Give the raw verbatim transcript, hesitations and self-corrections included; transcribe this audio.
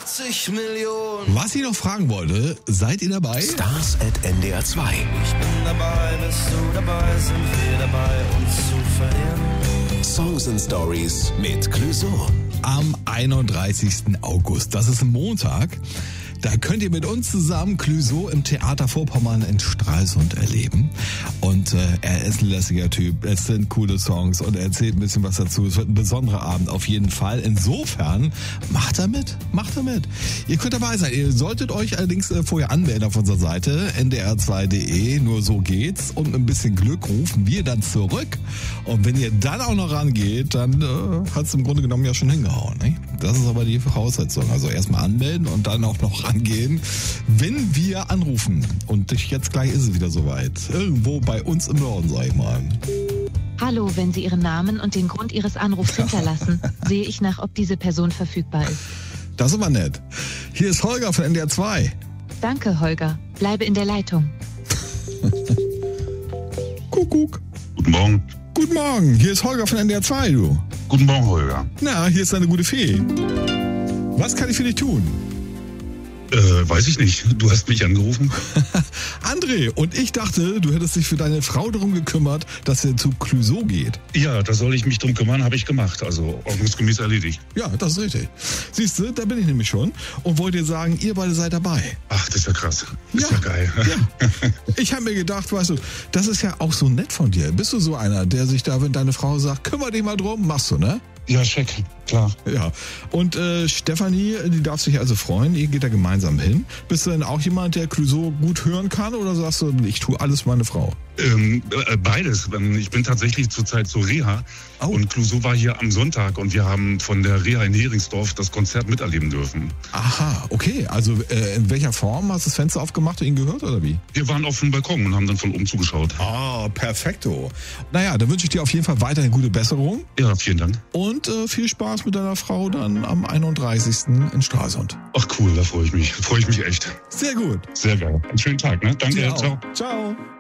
achtzig Millionen. Was ich noch fragen wollte, seid ihr dabei? Stars at N D R zwei. Ich bin dabei, bist du dabei, sind wir dabei, uns zu verlieren. Songs and Stories mit Clouseau. Am einunddreißigsten August, das ist ein Montag. Da könnt ihr mit uns zusammen Clouseau im Theater Vorpommern in Stralsund erleben. Und äh, er ist ein lässiger Typ, es sind coole Songs und er erzählt ein bisschen was dazu. Es wird ein besonderer Abend auf jeden Fall. Insofern, macht er mit, macht er mit. Ihr könnt dabei sein. Ihr solltet euch allerdings äh, vorher anmelden auf unserer Seite n d r zwei punkt d e. Nur so geht's. Und mit ein bisschen Glück rufen wir dann zurück. Und wenn ihr dann auch noch rangeht, dann äh, hat's im Grunde genommen ja schon hingehauen. Ne? Das ist aber die Voraussetzung. Also erstmal anmelden und dann auch noch angehen, wenn wir anrufen. Und jetzt gleich ist es wieder soweit. Irgendwo bei uns im Norden, sag ich mal. Hallo, wenn Sie Ihren Namen und den Grund Ihres Anrufs hinterlassen, sehe ich nach, ob diese Person verfügbar ist. Das ist aber nett. Hier ist Holger von N D R zwei. Danke, Holger. Bleibe in der Leitung. Kuckuck. Guten Morgen. Guten Morgen, hier ist Holger von N D R zwei, du. Guten Morgen, Holger. Na, hier ist deine gute Fee. Was kann ich für dich tun? Äh, weiß ich nicht. Du hast mich angerufen. André, und ich dachte, du hättest dich für deine Frau darum gekümmert, dass er zu Clouseau geht. Ja, da soll ich mich drum kümmern, habe ich gemacht. Also ordnungsgemäß erledigt. Ja, das ist richtig. Siehst du, da bin ich nämlich schon und wollte dir sagen, ihr beide seid dabei. Ach, das ist ja krass. Das ist ja geil. Ja. Ich habe mir gedacht, weißt du, das ist ja auch so nett von dir. Bist du so einer, der sich da, wenn deine Frau sagt, kümmere dich mal drum, machst du, ne? Ja, check, klar. Ja, und äh, Stefanie, die darf sich also freuen, ihr geht da gemeinsam hin. Bist du denn auch jemand, der Clouseau gut hören kann oder sagst du, ich tue alles für meine Frau? Ähm, äh, beides. Ich bin tatsächlich zurzeit zur Reha oh. und Clouseau war hier am Sonntag und wir haben von der Reha in Heringsdorf das Konzert miterleben dürfen. Aha, okay. Also äh, in welcher Form? Hast du das Fenster aufgemacht und ihn gehört oder wie? Wir waren auf dem Balkon und haben dann von oben zugeschaut. Ah, perfekto. Naja, dann wünsche ich dir auf jeden Fall weiterhin gute Besserung. Ja, vielen Dank. Und äh, viel Spaß mit deiner Frau dann am einunddreißigsten in Stralsund. Ach cool, da freue ich mich. Freue ich mich echt. Sehr gut. Sehr geil. Einen schönen Tag, ne? Danke, ciao. Ciao.